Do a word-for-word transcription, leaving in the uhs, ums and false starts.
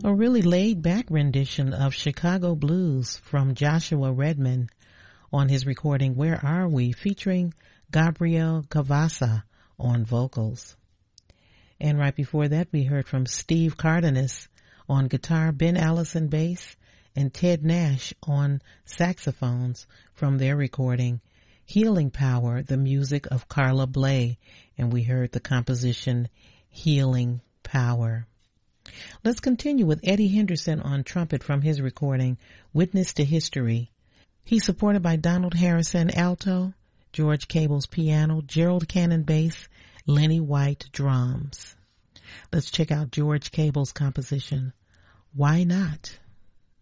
A really laid-back rendition of Chicago Blues from Joshua Redman on his recording Where Are We, featuring Gabriel Cavassa on vocals. And right before that, we heard from Steve Cardenas on guitar, Ben Allison bass, and Ted Nash on saxophones from their recording Healing Power, the music of Carla Bley, and we heard the composition Healing Power. Let's continue with Eddie Henderson on trumpet from his recording Witness to History. He's supported by Donald Harrison alto, George Cable's piano, Gerald Cannon bass, Lenny White drums. Let's check out George Cable's composition, Why Not?